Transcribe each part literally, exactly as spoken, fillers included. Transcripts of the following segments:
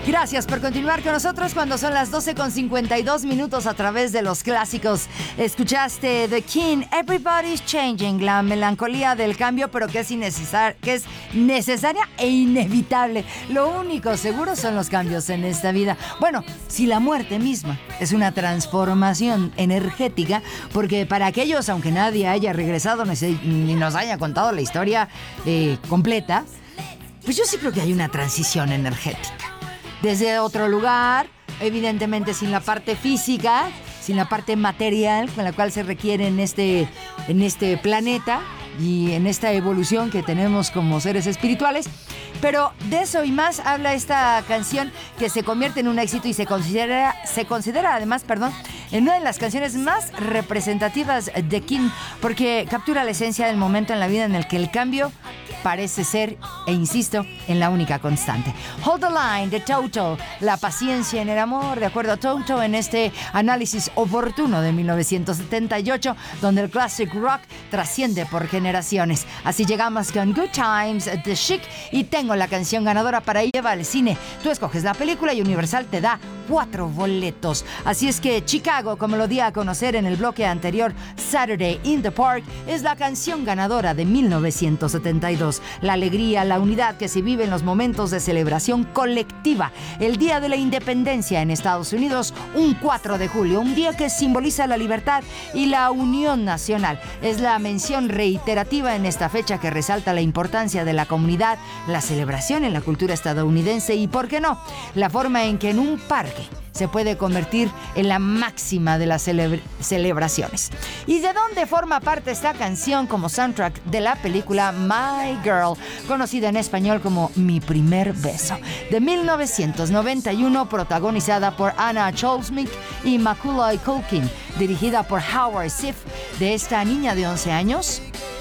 Gracias por continuar con nosotros cuando son las doce con cincuenta y dos minutos a través de los clásicos. Escuchaste The King, Everybody's Changing, la melancolía del cambio, pero que es, innecesar- que es necesaria e inevitable. Lo único seguro son los cambios en esta vida. Bueno, si la muerte misma es una transformación energética, porque para aquellos, aunque nadie haya regresado ni nos haya contado la historia eh, completa, pues yo sí creo que hay una transición energética. Desde otro lugar, evidentemente sin la parte física, sin la parte material con la cual se requiere en este, en este planeta y en esta evolución que tenemos como seres espirituales. Pero de eso y más habla esta canción, que se convierte en un éxito y se considera, se considera además, perdón, en una de las canciones más representativas de King, porque captura la esencia del momento en la vida en el que el cambio parece ser, e insisto, en la única constante. Hold the Line de Toto, la paciencia en el amor, de acuerdo a Toto, en este análisis oportuno de mil novecientos setenta y ocho, donde el classic rock trasciende por generaciones. Así llegamos con Good Times, The Chic, y tengo la canción ganadora para ir al cine. Tú escoges la película y Universal te da cuatro boletos. Así es que Chicago, como lo di a conocer en el bloque anterior, Saturday in the Park, es la canción ganadora de mil novecientos setenta y dos. La alegría, la unidad que se vive en los momentos de celebración colectiva. El Día de la Independencia en Estados Unidos, un cuatro de julio, un día que simboliza la libertad y la unión nacional. Es la mención reiterativa en esta fecha que resalta la importancia de la comunidad, la celebración en la cultura estadounidense y, ¿por qué no?, la forma en que en un parque se puede convertir en la máxima de las celebra- celebraciones. ¿Y de dónde forma parte esta canción como soundtrack de la película My Girl, conocida en español como Mi Primer Beso, de mil novecientos noventa y uno, protagonizada por Anna Cholsmick y Macaulay Culkin, dirigida por Howard Sif, de esta niña de once años,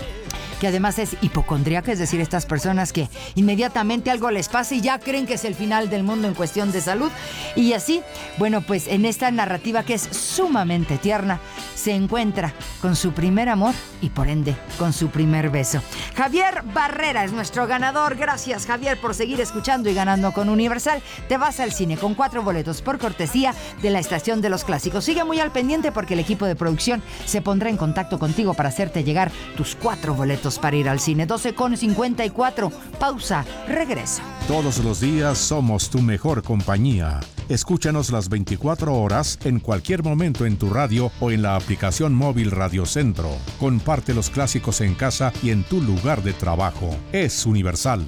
que además es hipocondríaca, es decir, estas personas que inmediatamente algo les pasa y ya creen que es el final del mundo en cuestión de salud. Y así, bueno, pues en esta narrativa que es sumamente tierna, se encuentra con su primer amor y por ende con su primer beso. Javier Barrera es nuestro ganador. Gracias, Javier, por seguir escuchando y ganando con Universal. Te vas al cine con cuatro boletos por cortesía de la Estación de los Clásicos. Sigue muy al pendiente porque el equipo de producción se pondrá en contacto contigo para hacerte llegar tus cuatro boletos para ir al cine. doce con cincuenta y cuatro. Pausa. Regreso. Todos los días somos tu mejor compañía. Escúchanos las veinticuatro horas en cualquier momento en tu radio o en la aplicación móvil Radio Centro. Comparte los clásicos en casa y en tu lugar de trabajo. Es Universal.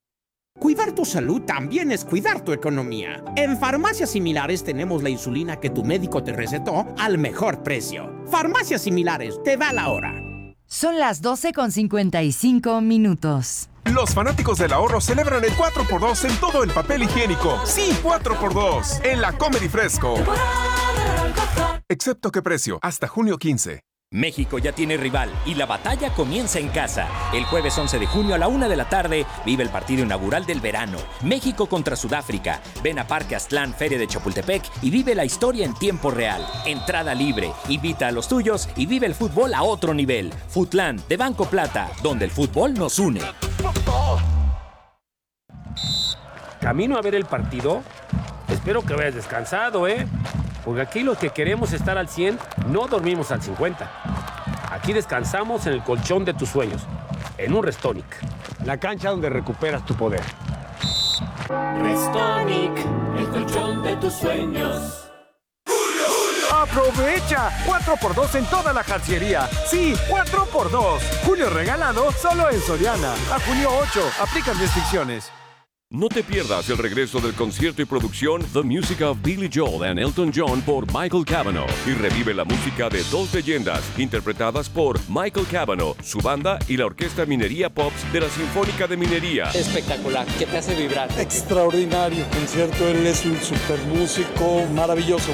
Cuidar tu salud también es cuidar tu economía. En Farmacias Similares tenemos la insulina que tu médico te recetó al mejor precio. Farmacias Similares, te da la hora. Son las doce con cincuenta y cinco minutos. Los fanáticos del ahorro celebran el cuatro por dos en todo el papel higiénico. Sí, cuatro por dos en la Comedy Fresco. Excepto qué precio, hasta junio quince. México ya tiene rival y la batalla comienza en casa. El jueves once de junio a la una de la tarde vive el partido inaugural del verano. México contra Sudáfrica. Ven a Parque Aztlán, Feria de Chapultepec y vive la historia en tiempo real. Entrada libre. Invita a los tuyos y vive el fútbol a otro nivel. Futlán de Banco Plata, donde el fútbol nos une. Camino a ver el partido. Espero que vayas descansado, ¿eh? Porque aquí los que queremos estar al cien no dormimos al cincuenta. Aquí descansamos en el colchón de tus sueños, en un Restonic. La cancha donde recuperas tu poder. Restonic, el colchón de tus sueños. ¡Aprovecha! cuatro por dos en toda la jarciería. Sí, cuatro por dos. Julio regalado solo en Soriana. A junio ocho. Aplican restricciones. No te pierdas el regreso del concierto y producción The Music of Billy Joel and Elton John por Michael Cavanaugh y revive la música de dos leyendas interpretadas por Michael Cavanaugh, su banda y la Orquesta Minería Pops de la Sinfónica de Minería. Espectacular, que te hace vibrar. Extraordinario concierto, él es un super músico, maravilloso.